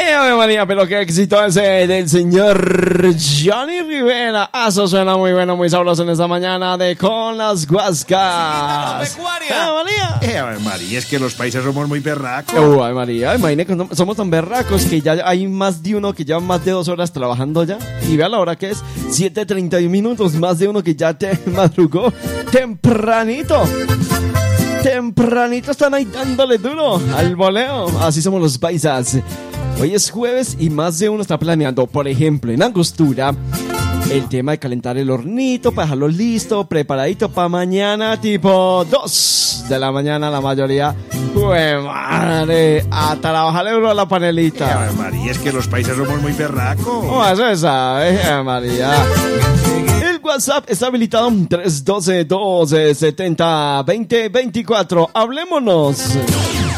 Ave María, pero qué éxito ese del señor Johnny Rivera. Eso suena muy bueno, muy sabroso en esta mañana de Con las Guascas. Ave María. Ave María, es que los países somos muy perracos. Ave María, imagínate que somos tan berracos que ya hay más de uno que lleva más de 2 horas trabajando ya. Y vea la hora que es, 7:31, más de uno que ya te madrugó tempranito. Tempranito están ahí dándole duro al voleo. Así somos los paisas. Hoy es jueves y más de uno está planeando, por ejemplo, en Angostura, el tema de calentar el hornito para dejarlo listo, preparadito para mañana, tipo 2 de la mañana, la mayoría. ¡Jue madre! A trabajar el a la panelita. Ave María, es que los países somos muy perracos. ¿Cómo eso se sabe, María? El WhatsApp está habilitado 312-270-2024. Hablémonos.